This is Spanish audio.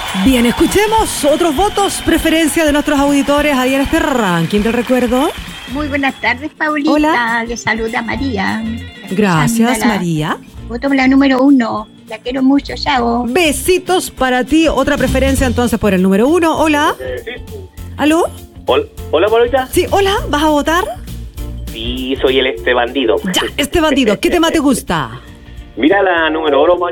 Bien, escuchemos otros votos, preferencia de nuestros auditores ahí en este ranking del recuerdo. Muy buenas tardes, Paulita. Hola. Le saluda María. Gracias, María. Voto por la número 1. La quiero mucho, chao. Besitos para ti. Otra preferencia entonces por el número 1. Hola. ¿Aló? Hola, Paulita. Sí, hola. ¿Vas a votar? Sí, soy el bandido. Ya, este bandido. ¿Qué tema te gusta? Mira la número 1,